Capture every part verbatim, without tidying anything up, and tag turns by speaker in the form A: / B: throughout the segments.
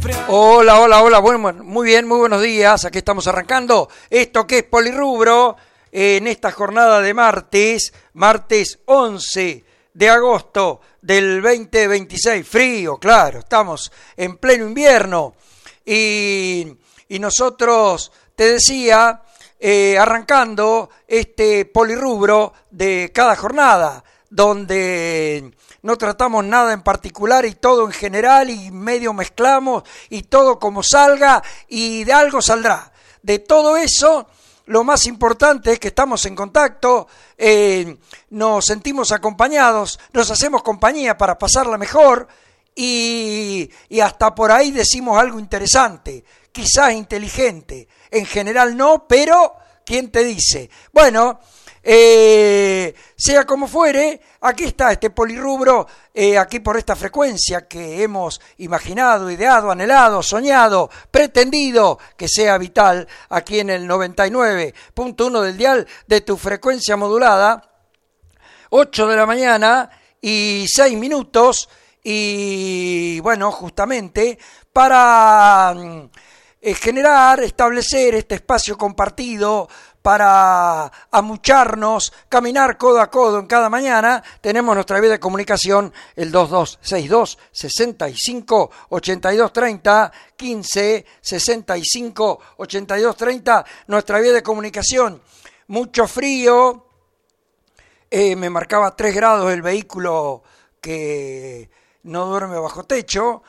A: Hola, hola, hola, bueno, muy bien, muy buenos días, aquí estamos arrancando esto que es Polirrubro, eh, en esta jornada de martes, martes once de agosto del veinte veintiséis, frío, claro, estamos en pleno invierno, y, y nosotros, te decía, eh, arrancando este Polirrubro de cada jornada, donde no tratamos nada en particular y todo en general y medio mezclamos y todo como salga y de algo saldrá. De todo eso, lo más importante es que estamos en contacto, eh, nos sentimos acompañados, nos hacemos compañía para pasarla mejor y, y hasta por ahí decimos algo interesante, quizás inteligente. En general no, pero ¿quién te dice? Bueno, Eh, sea como fuere, aquí está este Polirrubro, eh, aquí por esta frecuencia que hemos imaginado, ideado, anhelado, soñado, pretendido que sea vital, aquí en el noventa y nueve punto uno del dial de tu frecuencia modulada, ocho de la mañana y seis minutos, y bueno, justamente para eh, generar, establecer este espacio compartido, para amucharnos, caminar codo a codo en cada mañana, tenemos nuestra vía de comunicación, el dos dos seis dos, sesenta y cinco, ochenta y dos treinta, quince, sesenta y cinco, ochenta y dos treinta, nuestra vía de comunicación. Mucho frío, eh, me marcaba tres grados el vehículo que no duerme bajo techo,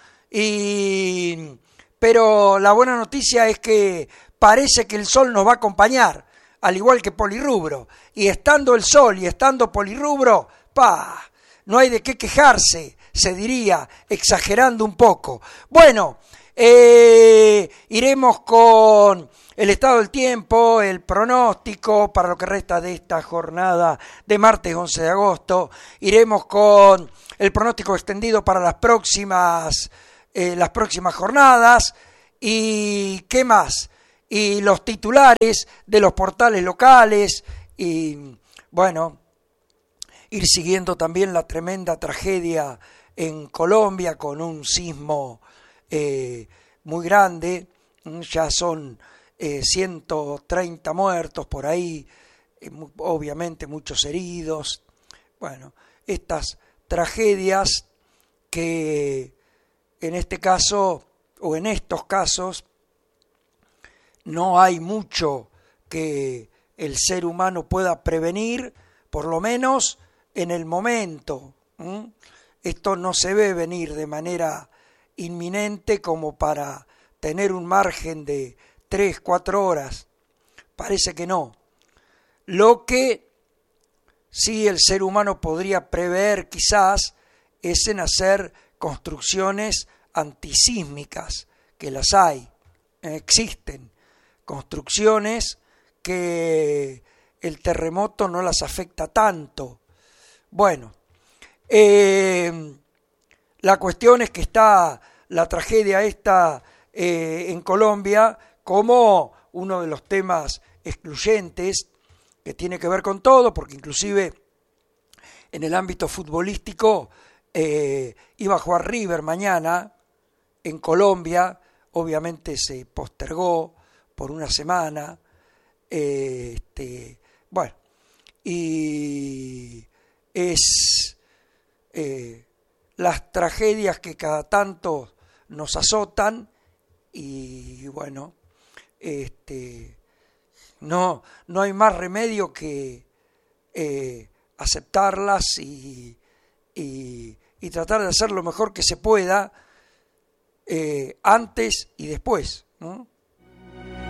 A: y, pero la buena noticia es que parece que el sol nos va a acompañar, al igual que Polirrubro, y estando el sol y estando Polirrubro, pa, no hay de qué quejarse, se diría, exagerando un poco. Bueno, eh, iremos con el estado del tiempo, el pronóstico para lo que resta de esta jornada de martes once de agosto, iremos con el pronóstico extendido para las próximas, eh, las próximas jornadas, y ¿qué más? Y los titulares de los portales locales, y bueno, ir siguiendo también la tremenda tragedia en Colombia con un sismo eh, muy grande, ya son eh, ciento treinta muertos por ahí, eh, obviamente muchos heridos, bueno, estas tragedias que en este caso, o en estos casos, no hay mucho que el ser humano pueda prevenir, por lo menos en el momento. ¿Mm? Esto no se ve venir de manera inminente como para tener un margen de tres, cuatro horas. Parece que no. Lo que sí el ser humano podría prever quizás es en hacer construcciones antisísmicas, que las hay, existen. Construcciones que el terremoto no las afecta tanto. Bueno, eh, la cuestión es que está la tragedia esta eh, en Colombia como uno de los temas excluyentes que tiene que ver con todo, porque inclusive en el ámbito futbolístico eh, iba a jugar River mañana en Colombia, obviamente se postergó por una semana, eh, este, bueno, y es eh, las tragedias que cada tanto nos azotan, y bueno, este, no, no hay más remedio que eh, aceptarlas y, y, y tratar de hacer lo mejor que se pueda, eh, antes y después, ¿no?